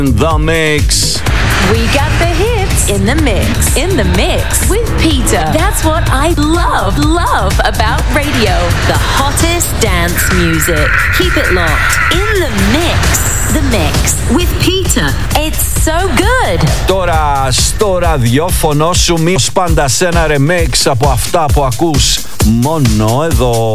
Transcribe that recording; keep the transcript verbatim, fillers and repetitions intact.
The Mix. We got the hits in the mix. In the mix with Peter. That's what I love, love about radio. The hottest dance music. Keep it locked. In the mix. The mix with Peter. It's so good. Τώρα στο ραδιόφωνο σου, μη πάντα σε ένα remix από αυτά που ακούς μόνο εδώ.